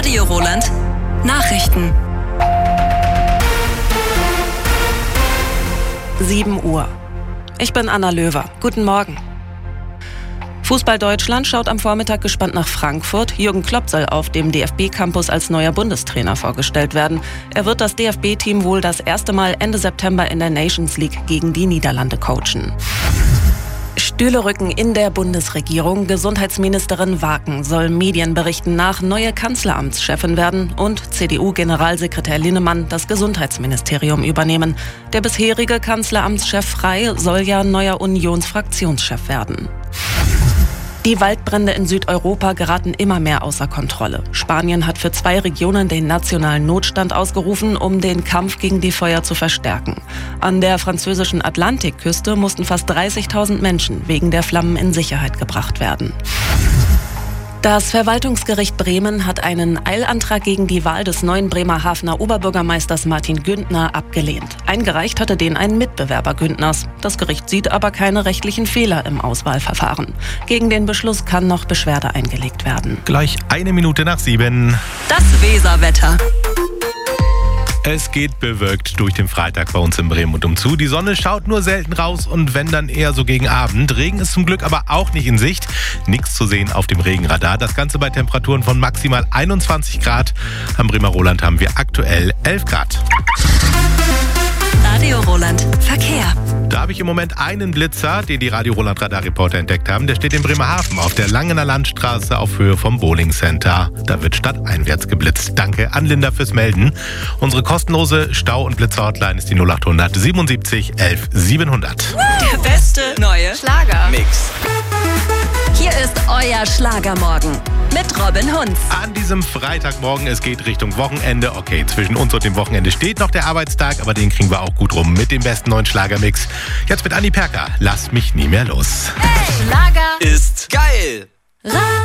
Radio Roland. Nachrichten. 7 Uhr. Ich bin Anna Löwer. Guten Morgen. Fußball Deutschland schaut am Vormittag gespannt nach Frankfurt. Jürgen Klopp soll auf dem DFB-Campus als neuer Bundestrainer vorgestellt werden. Er wird das DFB-Team wohl das erste Mal Ende September in der Nations League gegen die Niederlande coachen. Stühle rücken in der Bundesregierung. Gesundheitsministerin Waken soll Medienberichten nach neue Kanzleramtschefin werden und CDU-Generalsekretär Linnemann das Gesundheitsministerium übernehmen. Der bisherige Kanzleramtschef Frey soll ja neuer Unionsfraktionschef werden. Die Waldbrände in Südeuropa geraten immer mehr außer Kontrolle. Spanien hat für 2 Regionen den nationalen Notstand ausgerufen, um den Kampf gegen die Feuer zu verstärken. An der französischen Atlantikküste mussten fast 30.000 Menschen wegen der Flammen in Sicherheit gebracht werden. Das Verwaltungsgericht Bremen hat einen Eilantrag gegen die Wahl des neuen Bremerhavener Oberbürgermeisters Martin Güntner abgelehnt. Eingereicht hatte den ein Mitbewerber Güntners. Das Gericht sieht aber keine rechtlichen Fehler im Auswahlverfahren. Gegen den Beschluss kann noch Beschwerde eingelegt werden. Gleich 1:07. Das Weserwetter. Es geht bewölkt durch den Freitag bei uns in Bremen und umzu. Die Sonne schaut nur selten raus und wenn dann eher so gegen Abend. Regen ist zum Glück aber auch nicht in Sicht. Nichts zu sehen auf dem Regenradar. Das Ganze bei Temperaturen von maximal 21 Grad. Am Bremer Roland haben wir aktuell 11 Grad. Radio Roland. Verkehr. Da habe ich im Moment einen Blitzer, den die Radio Roland Radarreporter entdeckt haben. Der steht in Bremerhaven auf der Langener Landstraße auf Höhe vom Bowling Center. Da wird stadteinwärts geblitzt. Danke an Linda fürs Melden. Unsere kostenlose Stau- und Blitzer-Hotline ist die 0800 77 11 700. Der beste neue Schlager-Mix. Hier ist euer Schlagermorgen mit Robin Hunz. An diesem Freitagmorgen, es geht Richtung Wochenende. Okay, zwischen uns und dem Wochenende steht noch der Arbeitstag, aber den kriegen wir auch gut rum mit dem besten neuen Schlagermix. Jetzt mit Anni Perker. Lass mich nie mehr los. Hey, Schlager ist geil.